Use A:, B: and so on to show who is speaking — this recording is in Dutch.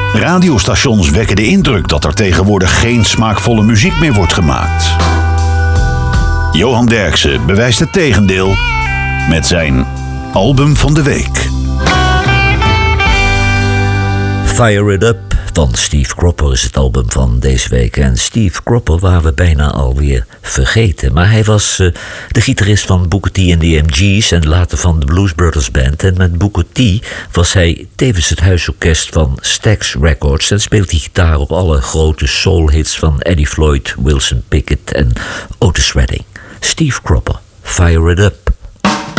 A: Radiostations wekken de indruk dat er tegenwoordig geen smaakvolle muziek meer wordt gemaakt. Johan Derksen bewijst het tegendeel met zijn album van de week.
B: Fire It Up van Steve Cropper is het album van deze week. En Steve Cropper waren we bijna alweer vergeten. Maar hij was de gitarist van Booker T en de MG's en later van de Blues Brothers Band. En met Booker T was hij tevens het huisorkest van Stax Records. En speelt hij gitaar op alle grote soulhits van Eddie Floyd, Wilson Pickett en Otis Redding. Steve Cropper, Fire It Up.